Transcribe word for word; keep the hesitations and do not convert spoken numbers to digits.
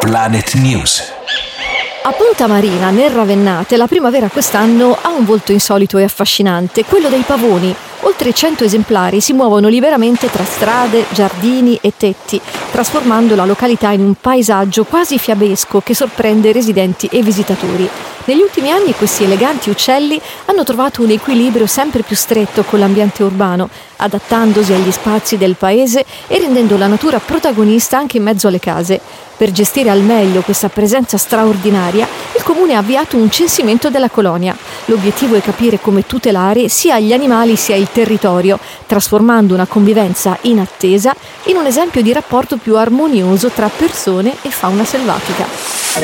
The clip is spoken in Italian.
Planet News. A Punta Marina, nel Ravennate, la primavera quest'anno ha un volto insolito e affascinante, quello dei pavoni. Oltre cento esemplari si muovono liberamente tra strade, giardini e tetti, trasformando la località in un paesaggio quasi fiabesco che sorprende residenti e visitatori. Negli ultimi anni questi eleganti uccelli hanno trovato un equilibrio sempre più stretto con l'ambiente urbano, adattandosi agli spazi del paese e rendendo la natura protagonista anche in mezzo alle case. Per gestire al meglio questa presenza straordinaria, il comune ha avviato un censimento della colonia. L'obiettivo è capire come tutelare sia gli animali sia il territorio, trasformando una convivenza in attesa in un esempio di rapporto più armonioso tra persone e fauna selvatica.